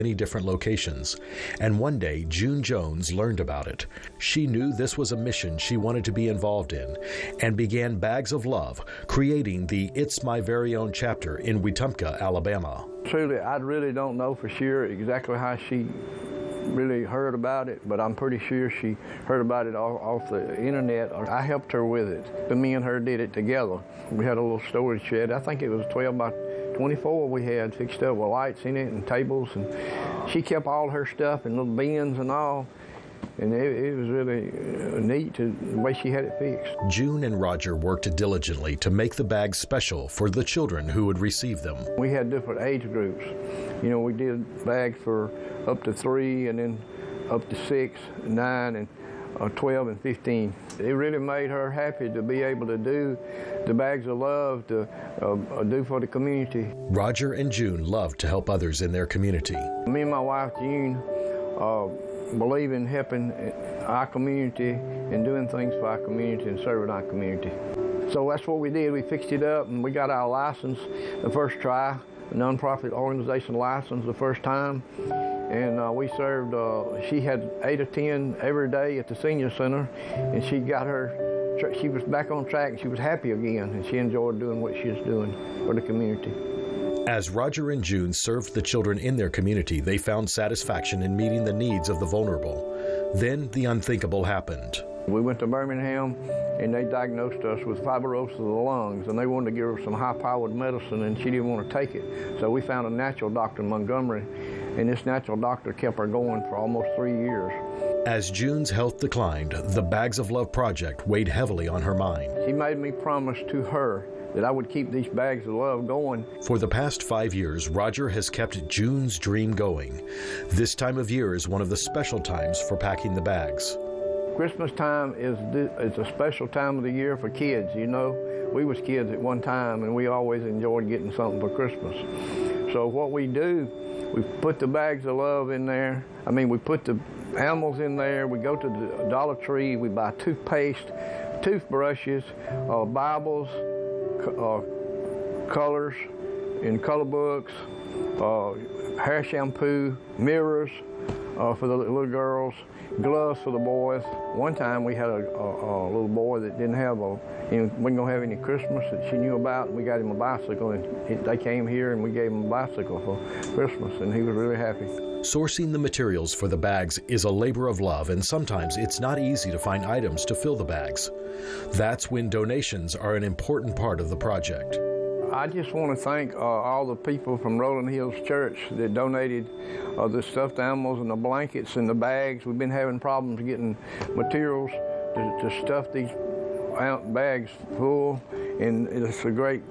many different locations, and one day June Jones learned about it. She knew this was a mission she wanted to be involved in and began Bags of Love, creating the It's My Very Own chapter in Wetumpka, Alabama. Truly, I really don't know for sure exactly how she really heard about it, but I'm pretty sure she heard about it off the internet. I helped her with it. Me and her did it together. We had a little storage shed. I think it was 12 by 24 we had fixed up with lights in it and tables, and she kept all her stuff in little bins and all, and it was really neat the way she had it fixed. June and Roger worked diligently to make the bags special for the children who would receive them. We had different age groups. You know, we did bags for up to 3 and then up to 6, 9, and 12 and 15. It really made her happy to be able to do the Bags of Love to do for the community. Roger and June loved to help others in their community. Me and my wife June believe in helping our community and doing things for our community and serving our community. So that's what we did. We fixed it up and we got our license the first try, a nonprofit organization license the first time. And we served, she had 8 or 10 every day at the senior center, and she was back on track and she was happy again, and she enjoyed doing what she was doing for the community. As Roger and June served the children in their community, they found satisfaction in meeting the needs of the vulnerable. Then the unthinkable happened. We went to Birmingham and they diagnosed us with fibrosis of the lungs, and they wanted to give her some high-powered medicine and she didn't want to take it. So we found a natural doctor in Montgomery, and this natural doctor kept her going for almost 3 years. As June's health declined, the Bags of Love project weighed heavily on her mind. She made me promise to her that I would keep these Bags of Love going. For the past 5 years, Roger has kept June's dream going. This time of year is one of the special times for packing the bags. Christmas time is a special time of the year for kids. You know, we was kids at one time and we always enjoyed getting something for Christmas. So what we do, we put the Bags of Love in there. I mean, we put the animals in there. We go to the Dollar Tree. We buy toothpaste, toothbrushes, Bibles, colors and color books, hair shampoo, mirrors for the little girls, gloves for the boys. One time we had a little boy that didn't have wasn't gonna have any Christmas that she knew about, and we got him a bicycle, and they came here and we gave him a bicycle for Christmas, and he was really happy. Sourcing the materials for the bags is a labor of love, and sometimes it's not easy to find items to fill the bags. That's when donations are an important part of the project. I just want to thank all the people from Rolling Hills Church that donated the stuffed animals and the blankets and the bags. We've been having problems getting materials to stuff these bags full, and it's a great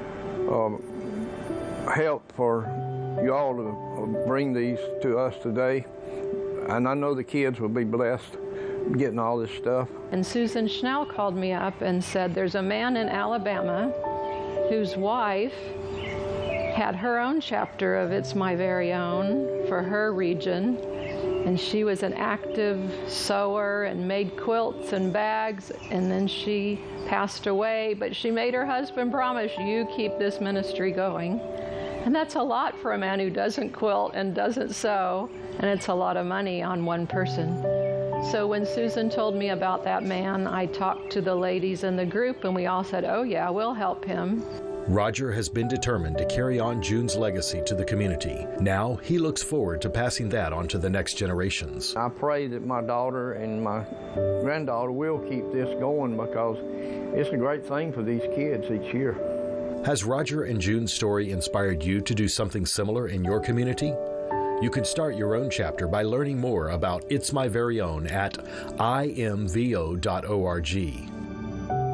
help for you all to bring these to us today. And I know the kids will be blessed getting all this stuff. And Susan Schnell called me up and said there's a man in Alabama whose wife had her own chapter of It's My Very Own for her region, and she was an active sewer and made quilts and bags, and then she passed away, but she made her husband promise, you keep this ministry going. And that's a lot for a man who doesn't quilt and doesn't sew, and it's a lot of money on one person. So when Susan told me about that man, I talked to the ladies in the group, and we all said, oh yeah, we'll help him. Roger has been determined to carry on June's legacy to the community. Now he looks forward to passing that on to the next generations. I pray that my daughter and my granddaughter will keep this going, because it's a great thing for these kids each year. Has Roger and June's story inspired you to do something similar in your community? You can start your own chapter by learning more about It's My Very Own at imvo.org.